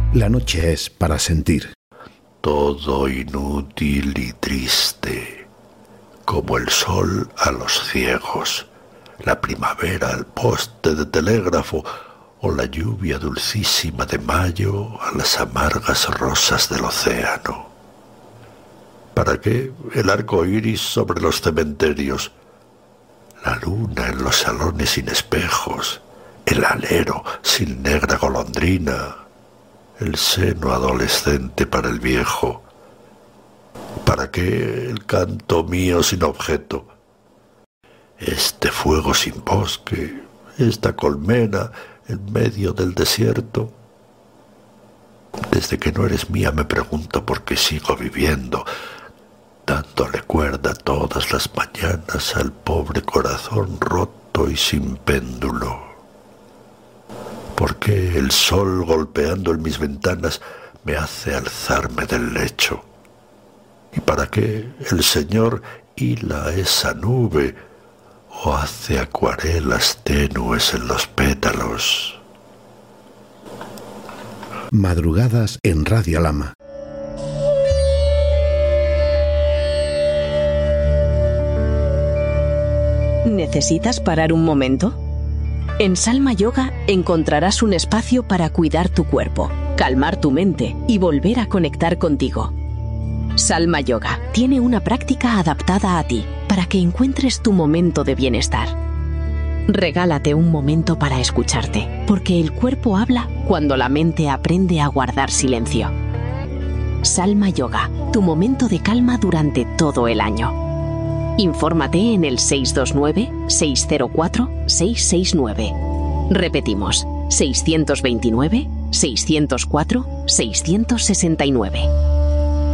La noche es para sentir. Todo inútil y triste, como el sol a los ciegos, la primavera al poste de telégrafo o la lluvia dulcísima de mayo a las amargas rosas del océano. ¿Para qué el arco iris sobre los cementerios? La luna en los salones sin espejos, el alero sin negra golondrina, el seno adolescente para el viejo. ¿Para qué el canto mío sin objeto? Este fuego sin bosque, esta colmena en medio del desierto. Desde que no eres mía me pregunto por qué sigo viviendo, dándole cuerda todas las mañanas al pobre corazón roto y sin péndulo. ¿Por qué el sol golpeando en mis ventanas me hace alzarme del lecho? ¿Y para qué el Señor hila esa nube o hace acuarelas tenues en los pétalos? Madrugadas en Radio Lama. ¿Necesitas parar un momento? En Salma Yoga encontrarás un espacio para cuidar tu cuerpo, calmar tu mente y volver a conectar contigo. Salma Yoga tiene una práctica adaptada a ti para que encuentres tu momento de bienestar. Regálate un momento para escucharte, porque el cuerpo habla cuando la mente aprende a guardar silencio. Salma Yoga, tu momento de calma durante todo el año. Infórmate en el 629-604-669. Repetimos, 629-604-669.